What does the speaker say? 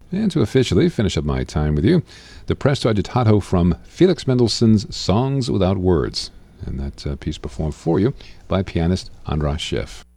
And to officially finish up my time with you, the Presto Agitato from Felix Mendelssohn's Songs Without Words. And that piece performed for you by pianist Andras Schiff.